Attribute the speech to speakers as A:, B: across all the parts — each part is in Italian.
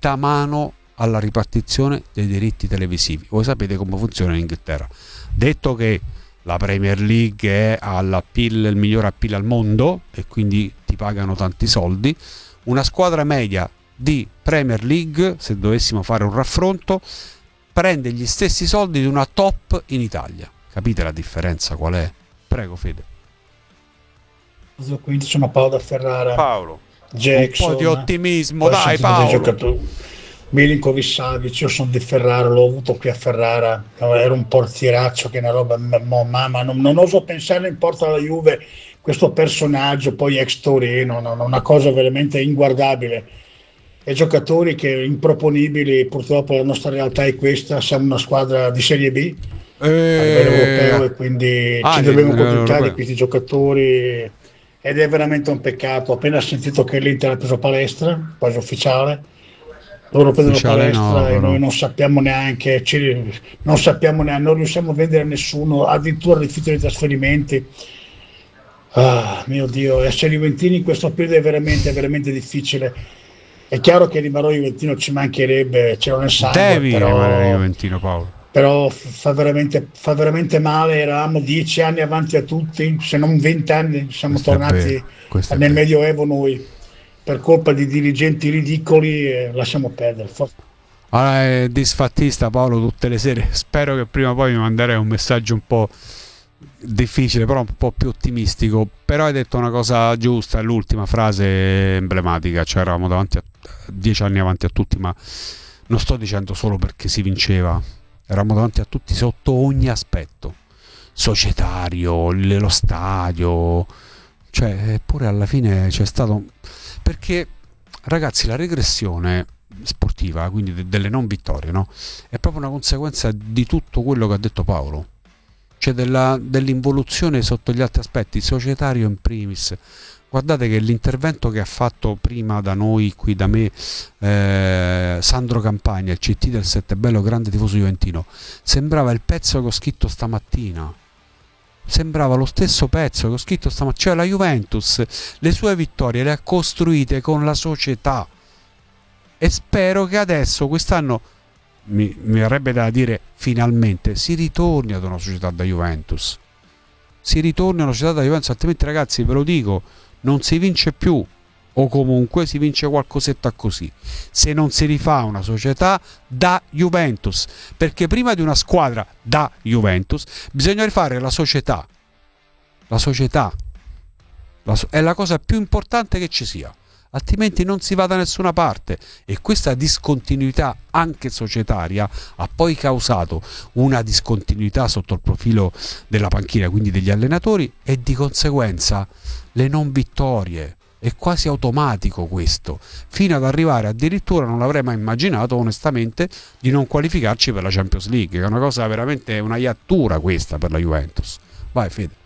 A: metta mano alla ripartizione dei diritti televisivi. Voi sapete come funziona in Inghilterra. Detto che la Premier League è all'appeal, il miglior appeal al mondo e quindi ti pagano tanti soldi, una squadra media di Premier League, se dovessimo fare un raffronto, prende gli stessi soldi di una top in Italia. Capite la differenza qual è? Prego Fede.
B: Quindi sono Paolo da Ferrara,
A: Paolo,
B: Jackson,
A: un po' di ottimismo,
B: poi
A: dai
B: sentite dei
A: Paolo.
B: giocatori, Milinkovic Savic. Io sono di Ferrara, l'ho avuto qui a Ferrara, era un portieraccio che è una roba, mamma, non oso pensare in porta alla Juve, questo personaggio, poi ex Torino, una cosa veramente inguardabile. E giocatori che improponibili, purtroppo la nostra realtà è questa, siamo una squadra di Serie B a livello europeo e quindi ci dobbiamo accontentare di questi giocatori ed è veramente un peccato. Ho appena sentito che l'Inter ha preso palestra, quasi ufficiale, loro prendono
A: Ufficiale no,
B: palestra e
A: però.
B: noi non sappiamo neanche, non riusciamo a vendere a nessuno, addirittura rifiuto dei trasferimenti. Ah, mio Dio, essere juventini in questo periodo è veramente difficile. È chiaro che rimarrò juventino, ci mancherebbe, c'era nel sangue,
A: Devi rimanere Juventino, Paolo.
B: però fa veramente male. Eravamo 10 anni avanti a tutti, se non 20 anni, siamo
A: Questo è
B: tornati
A: vero, questo è
B: nel
A: vero.
B: Medioevo noi, per colpa di dirigenti ridicoli, lasciamo perdere.
A: Allora, è disfattista Paolo tutte le sere. Spero che prima o poi mi manderei un messaggio un po' difficile, però un po' più ottimistico. Però hai detto una cosa giusta, l'ultima frase emblematica, cioè eravamo davanti a 10 anni avanti a tutti, ma non sto dicendo solo perché si vinceva, eravamo davanti a tutti sotto ogni aspetto, societario, lo stadio, cioè pure alla fine c'è stato, perché ragazzi la regressione sportiva, quindi delle non vittorie, no? È proprio una conseguenza di tutto quello che ha detto Paolo, cioè dell'involuzione sotto gli altri aspetti, societario in primis. Guardate che l'intervento che ha fatto prima da noi, qui da me, Sandro Campagna, il CT del Settebello, grande tifoso juventino, sembrava il pezzo che ho scritto stamattina. Sembrava lo stesso pezzo che ho scritto stamattina. Cioè la Juventus le sue vittorie le ha costruite con la società. E spero che adesso, quest'anno, mi verrebbe da dire finalmente, si ritorni ad una società da Juventus. Si ritorni a una società da Juventus, altrimenti ragazzi ve lo dico, non si vince più, o comunque si vince qualcosetta così, se non si rifà una società da Juventus, perché prima di una squadra da Juventus bisogna rifare la società. La società è la cosa più importante che ci sia, altrimenti non si va da nessuna parte. E questa discontinuità anche societaria ha poi causato una discontinuità sotto il profilo della panchina, quindi degli allenatori, e di conseguenza le non vittorie. È quasi automatico questo, fino ad arrivare addirittura, non l'avrei mai immaginato onestamente, di non qualificarci per la Champions League, che è una cosa veramente, una iattura questa per la Juventus. Vai Fede.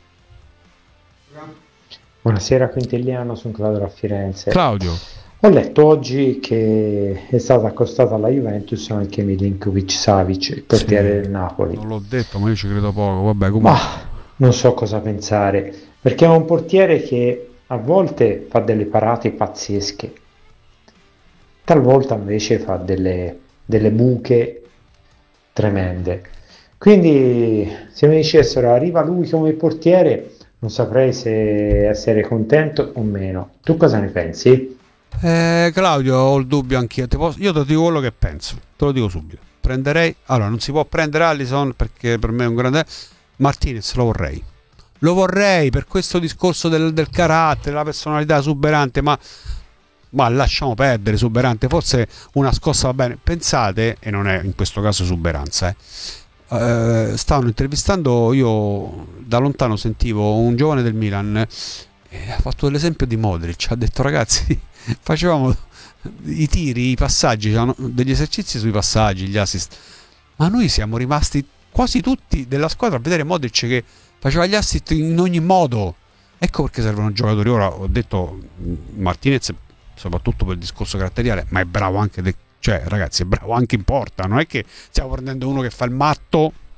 C: Buonasera Quintiliano, sono Claudio a Firenze.
A: Claudio.
C: Ho letto oggi che è stato accostato alla Juventus anche Milinkovic Savic, il portiere del Napoli.
A: Non l'ho detto, ma io ci credo poco. Vabbè, comunque.
C: Ma non so cosa pensare, perché è un portiere che a volte fa delle parate pazzesche, talvolta invece fa delle buche tremende. Quindi se mi dicessero arriva lui come portiere, non saprei se essere contento o meno. Tu cosa ne pensi?
A: Claudio, ho il dubbio anch'io. Io ti dico quello che penso, te lo dico subito. Prenderei, allora non si può prendere Alisson perché per me è un grande. Martinez lo vorrei per questo discorso del carattere, la personalità esuberante, ma lasciamo perdere esuberante, forse una scossa va bene. Pensate, e non è in questo caso esuberanza, stavano intervistando, io da lontano sentivo un giovane del Milan, ha fatto l'esempio di Modric, ha detto ragazzi facevamo i tiri, i passaggi, degli esercizi sui passaggi, gli assist, ma noi siamo rimasti quasi tutti della squadra a vedere Modric che faceva gli assist in ogni modo. Ecco perché servono giocatori. Ora ho detto Martinez soprattutto per il discorso caratteriale, ma è bravo anche cioè ragazzi è bravo anche in porta, non è che stiamo prendendo uno che fa il matto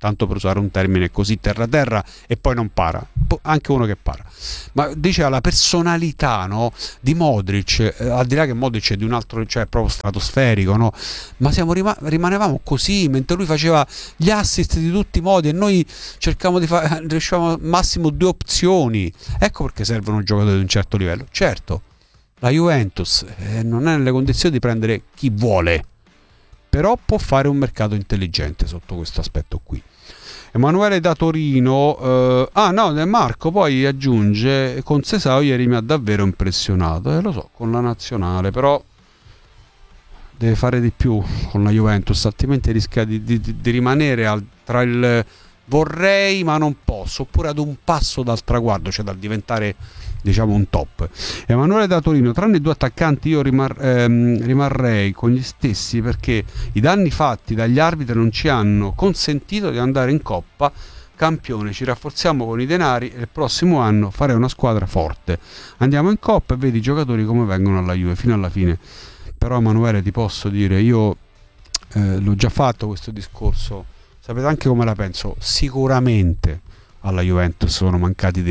A: tanto per usare un termine così terra e poi non para, anche uno che para. Ma diceva la personalità, no, di Modric, al di là che Modric è di un altro, cioè proprio stratosferico, no? Ma rimanevamo così mentre lui faceva gli assist di tutti i modi e noi cercavamo di fare, riuscivamo massimo 2 opzioni. Ecco perché servono giocatori di un certo livello. Certo, la Juventus non è nelle condizioni di prendere chi vuole, però può fare un mercato intelligente sotto questo aspetto qui. Emanuele da Torino, Marco poi aggiunge: con Sesao ieri mi ha davvero impressionato, lo so, con la nazionale, però deve fare di più con la Juventus, altrimenti rischia di rimanere tra il vorrei ma non posso, oppure ad un passo dal traguardo, cioè dal diventare, diciamo, un top. Emanuele da Torino: tranne i 2 attaccanti io rimarrei con gli stessi, perché i danni fatti dagli arbitri non ci hanno consentito di andare in Coppa Campione. Ci rafforziamo con i denari e il prossimo anno farei una squadra forte, andiamo in Coppa e vedi i giocatori come vengono alla Juve fino alla fine. Però Emanuele, ti posso dire, io l'ho già fatto questo discorso, sapete anche come la penso. Sicuramente alla Juventus sono mancati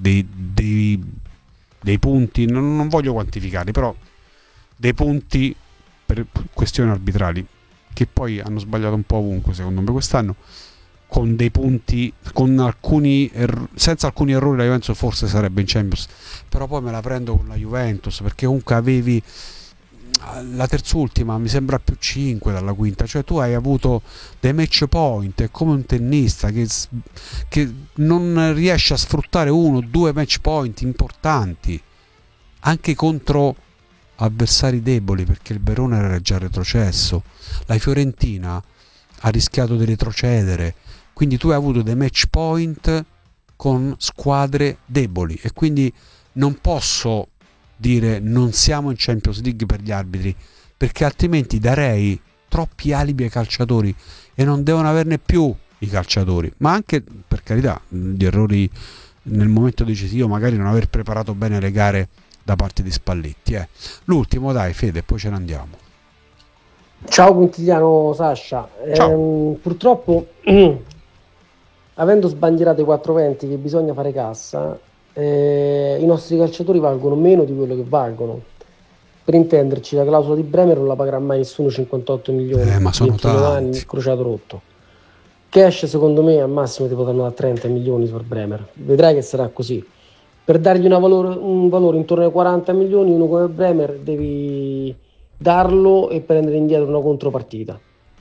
A: dei punti, non voglio quantificarli, però dei punti per questioni arbitrali, che poi hanno sbagliato un po' ovunque secondo me quest'anno, con dei punti, con alcuni senza alcuni errori la Juventus forse sarebbe in Champions, però poi me la prendo con la Juventus perché comunque avevi la terz'ultima, mi sembra più 5 dalla quinta, cioè tu hai avuto dei match point, è come un tennista che non riesce a sfruttare 1 o 2 match point importanti anche contro avversari deboli, perché il Verona era già retrocesso, la Fiorentina ha rischiato di retrocedere, quindi tu hai avuto dei match point con squadre deboli e quindi non posso dire non siamo in Champions League per gli arbitri, perché altrimenti darei troppi alibi ai calciatori e non devono averne più i calciatori, ma anche, per carità, gli errori nel momento decisivo, magari non aver preparato bene le gare da parte di Spalletti. L'ultimo, dai Fede, poi ce ne andiamo.
D: Ciao Quintiliano, Sasha.
A: Ciao.
D: Purtroppo avendo sbandierato i 420 che bisogna fare cassa, i nostri calciatori valgono meno di quello che valgono. Per intenderci, la clausola di Bremer non la pagherà mai nessuno, 58 milioni,
A: ma sono
D: 29
A: tanti.
D: anni, crociato rotto. Cash secondo me al massimo ti potranno dare 30 milioni per Bremer, vedrai che sarà così. Per dargli un valore intorno ai 40 milioni, uno come Bremer devi darlo e prendere indietro una contropartita.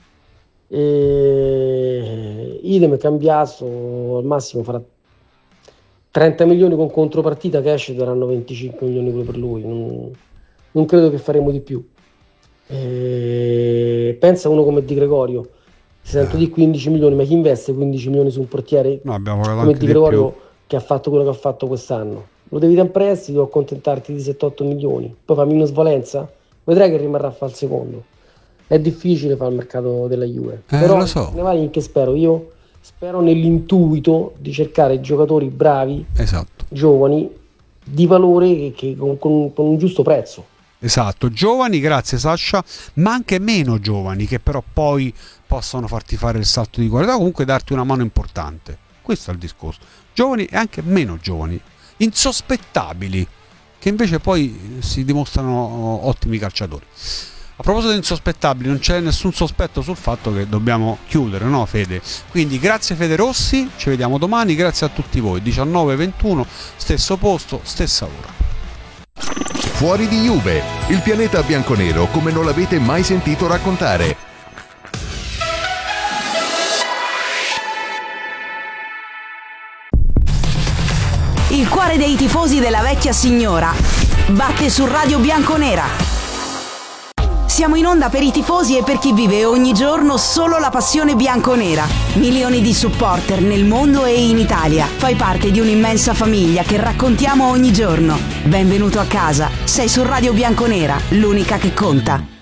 D: Idem Cambiaso al massimo farà 30 milioni con contropartita, Cash daranno 25 milioni pure per lui, non credo che faremo di più. Pensa a uno come Di Gregorio, si sento di 15 milioni, ma chi investe 15 milioni su un portiere come Di Gregorio che ha fatto quello che ha fatto quest'anno? Lo devi dare in prestito o accontentarti di 7-8 milioni, poi fammi una svolenza, vedrai che rimarrà a fare il secondo. È difficile fare il mercato della Juve, però
A: lo so.
D: ne vale in che spero? Io spero nell'intuito di cercare giocatori bravi,
A: esatto,
D: giovani, di valore che con un giusto prezzo.
A: Esatto, giovani, grazie Sasha, ma anche meno giovani che però poi possono farti fare il salto di qualità, comunque darti una mano importante. Questo è il discorso. Giovani e anche meno giovani, insospettabili, che invece poi si dimostrano ottimi calciatori. A proposito di insospettabili, non c'è nessun sospetto sul fatto che dobbiamo chiudere, no Fede? Quindi grazie Fede Rossi, ci vediamo domani, grazie a tutti voi, 19:21, stesso posto, stessa ora.
E: Fuori di Juve, il pianeta bianconero come non l'avete mai sentito raccontare.
F: Il cuore dei tifosi della vecchia signora batte su Radio Bianconera. Siamo in onda per i tifosi e per chi vive ogni giorno solo la passione bianconera. Milioni di supporter nel mondo e in Italia. Fai parte di un'immensa famiglia che raccontiamo ogni giorno. Benvenuto a casa. Sei su Radio Bianconera, l'unica che conta.